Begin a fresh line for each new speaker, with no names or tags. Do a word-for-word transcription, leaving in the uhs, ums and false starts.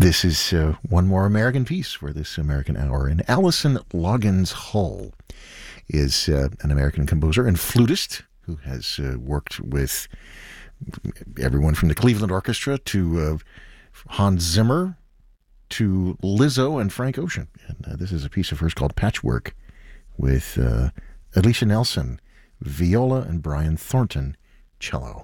This is uh, one more American piece for this American Hour. And Allison Loggins Hull is uh, an American composer and flutist who has uh, worked with everyone from the Cleveland Orchestra to uh, Hans Zimmer to Lizzo and Frank Ocean. And uh, this is a piece of hers called Patchwork with uh, Alicia Nelson, viola, and Brian Thornton, cello.